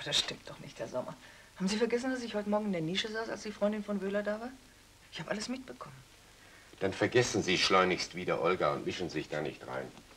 das stimmt doch nicht, Herr Sommer. Haben Sie vergessen, dass ich heute Morgen in der Nische saß, als die Freundin von Wöhler da war? Ich habe alles mitbekommen. Dann vergessen Sie schleunigst wieder Olga und mischen sich da nicht rein.